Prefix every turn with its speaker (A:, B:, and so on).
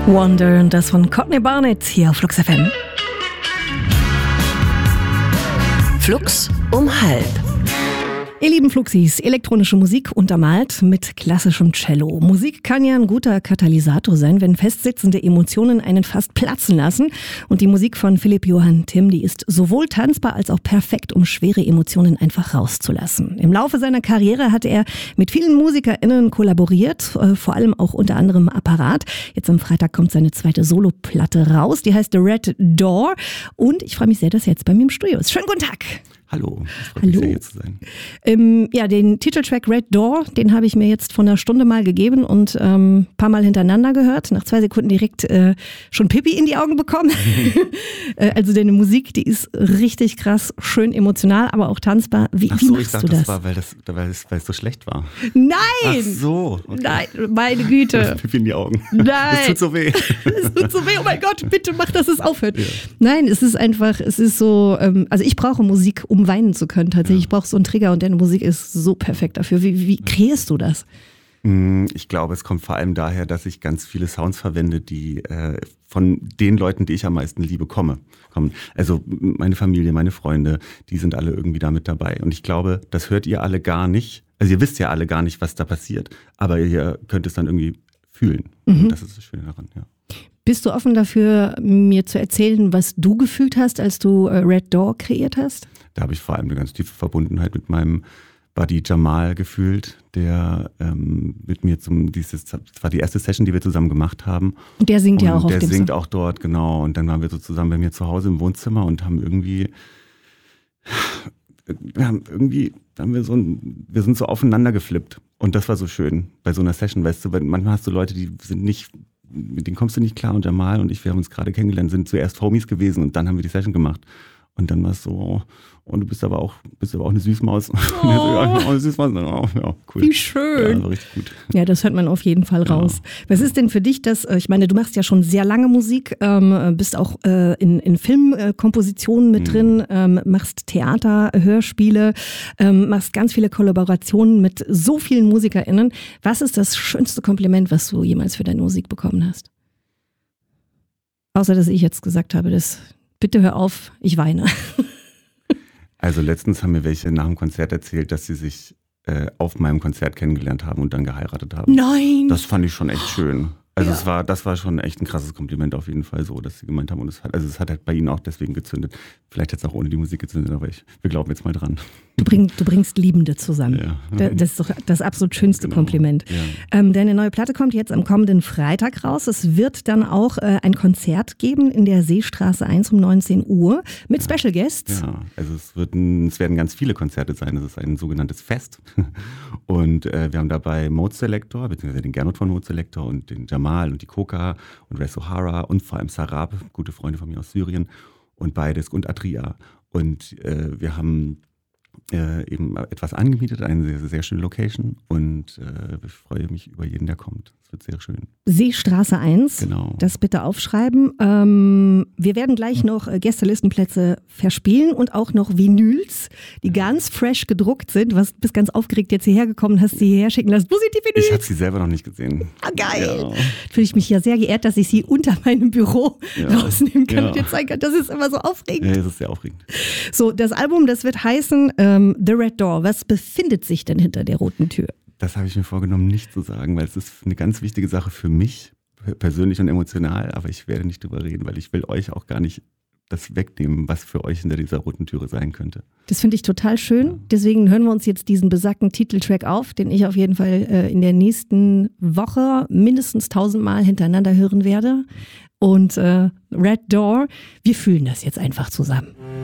A: Wonder und das von Courtney Barnett hier auf Flux FM.
B: Flux um 12:30.
A: Ihr lieben Fluxis, elektronische Musik untermalt mit klassischem Cello. Musik kann ja ein guter Katalysator sein, wenn festsitzende Emotionen einen fast platzen lassen. Und die Musik von Philipp Johann Timm, die ist sowohl tanzbar als auch perfekt, um schwere Emotionen einfach rauszulassen. Im Laufe seiner Karriere hat er mit vielen MusikerInnen kollaboriert, vor allem auch unter anderem Apparat. Jetzt am Freitag kommt seine zweite Soloplatte raus, die heißt The Red Door. Und ich freue mich sehr, dass er jetzt bei mir im Studio ist. Schönen guten Tag!
C: Hallo, ich freue mich sehr, hier zu sein.
A: Den Titeltrack Red Door, den habe ich mir jetzt vor einer Stunde mal gegeben und ein paar Mal hintereinander gehört. Nach 2 Sekunden direkt schon Pipi in die Augen bekommen. Also deine Musik, die ist richtig krass, schön emotional, aber auch tanzbar. Wie machst
C: ich dachte,
A: du das?
C: Das war, weil es so schlecht war.
A: Nein!
C: Ach so. Okay.
A: Nein, meine Güte.
C: Pipi in die Augen.
A: Nein!
C: Das tut so weh.
A: Es tut so weh, oh mein Gott, bitte mach, dass es aufhört.
C: Ja.
A: Nein, es ist einfach, es ist so, also ich brauche Musik, um weinen zu können tatsächlich. Ja. Ich brauche so einen Trigger und deine Musik ist so perfekt dafür. Wie kreierst du das?
C: Ich glaube, es kommt vor allem daher, dass ich ganz viele Sounds verwende, die von den Leuten, die ich am meisten liebe, kommen. Also meine Familie, meine Freunde, die sind alle irgendwie da mit dabei. Und ich glaube, das hört ihr alle gar nicht. Also ihr wisst ja alle gar nicht, was da passiert. Aber ihr könnt es dann irgendwie fühlen. Und das ist das Schöne daran, ja.
A: Bist du offen dafür, mir zu erzählen, was du gefühlt hast, als du Red Door kreiert hast?
C: Da habe ich vor allem eine ganz tiefe Verbundenheit mit meinem Buddy Jamal gefühlt, der mit mir das war die erste Session, die wir zusammen gemacht haben.
A: Und der singt ja auch auf dem Song.
C: Der singt auch dort, genau. Und dann waren wir so zusammen bei mir zu Hause im Wohnzimmer und haben wir sind so aufeinander geflippt. Und das war so schön bei so einer Session, weißt du, weil manchmal hast du Leute, mit denen kommst du nicht klar, und Jamal und ich, wir haben uns gerade kennengelernt, sind zuerst Homies gewesen und dann haben wir die Session gemacht. Und dann war es so, und du bist aber auch eine Süßmaus. Oh. Eine Süßmaus. Oh, ja, cool.
A: Wie schön.
C: Ja, war richtig gut.
A: Ja, das hört man auf jeden Fall raus. Ja. Was ist denn für dich das, ich meine, du machst ja schon sehr lange Musik, bist auch in Filmkompositionen mit drin, machst Theater, Hörspiele, machst ganz viele Kollaborationen mit so vielen MusikerInnen. Was ist das schönste Kompliment, was du jemals für deine Musik bekommen hast? Außer, dass ich jetzt gesagt habe, bitte hör auf, ich weine.
C: Also letztens haben mir welche nach dem Konzert erzählt, dass sie sich auf meinem Konzert kennengelernt haben und dann geheiratet haben.
A: Nein!
C: Das fand ich schon echt schön. Also
A: ja.
C: das war schon echt ein krasses Kompliment auf jeden Fall so, dass sie gemeint haben. Und es hat halt bei ihnen auch deswegen gezündet. Vielleicht jetzt auch ohne die Musik gezündet, aber wir glauben jetzt mal dran.
A: Du bringst Liebende zusammen.
C: Ja.
A: Das ist doch das absolut schönste Kompliment.
C: Ja.
A: Deine neue Platte kommt jetzt am kommenden Freitag raus. Es wird dann auch ein Konzert geben in der Seestraße 1 um 19 Uhr mit Special Guests.
C: Ja, also es werden ganz viele Konzerte sein. Es ist ein sogenanntes Fest. Und wir haben dabei Mode Selector, beziehungsweise den Gernot von Mode Selector und den Jamal und die Koka und Res O'Hara und vor allem Sarab, gute Freunde von mir aus Syrien, und Beides und Adria. Und wir haben eben etwas angemietet, eine sehr, sehr schöne Location, und ich freue mich über jeden, der kommt. Es wird sehr schön.
A: Seestraße 1,
C: genau.
A: Das bitte aufschreiben. Wir werden gleich noch Gästelistenplätze verspielen und auch noch Vinyls, die ganz fresh gedruckt sind. Du bist ganz aufgeregt jetzt hierher gekommen, hast sie hierher schicken lassen. Wo sind die Vinyls?
C: Ich habe sie selber noch nicht gesehen.
A: Ah, geil.
C: Ja.
A: Fühle ich mich ja sehr geehrt, dass ich sie unter meinem Büro rausnehmen kann und dir zeigen kann. Das ist immer so aufregend.
C: Ja, das ist sehr aufregend.
A: So, das Album, das wird heißen The Red Door. Was befindet sich denn hinter der roten Tür?
C: Das habe ich mir vorgenommen, nicht zu sagen, weil es ist eine ganz wichtige Sache für mich, persönlich und emotional, aber ich werde nicht drüber reden, weil ich will euch auch gar nicht das wegnehmen, was für euch hinter dieser roten Türe sein könnte.
A: Das finde ich total schön. Ja. Deswegen hören wir uns jetzt diesen besagten Titeltrack auf, den ich auf jeden Fall in der nächsten Woche mindestens 1000 Mal hintereinander hören werde. Und Red Door, wir fühlen das jetzt einfach zusammen.